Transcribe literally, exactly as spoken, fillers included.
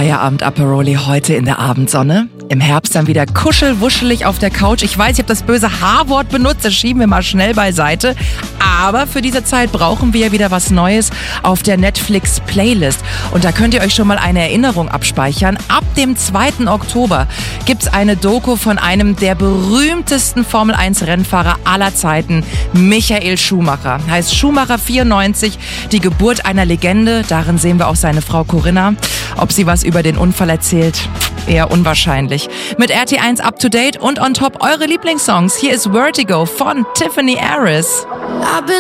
Feierabend-Aperoli heute in der Abendsonne. Im Herbst dann wieder kuschelwuschelig auf der Couch. Ich weiß, ich habe das böse H-Wort benutzt, das schieben wir mal schnell beiseite. Aber für diese Zeit brauchen wir ja wieder was Neues auf der Netflix-Playlist. Und da könnt ihr euch schon mal eine Erinnerung abspeichern. Ab dem zweiten Oktober gibt's eine Doku von einem der berühmtesten Formel eins Rennfahrer aller Zeiten, Michael Schumacher. Heißt Schumacher vierundneunzig, die Geburt einer Legende. Darin sehen wir auch seine Frau Corinna. Ob sie was über den Unfall erzählt? Eher unwahrscheinlich. Mit R T eins Up to Date und on top eure Lieblingssongs. Hier ist Vertigo von Tiffany Harris.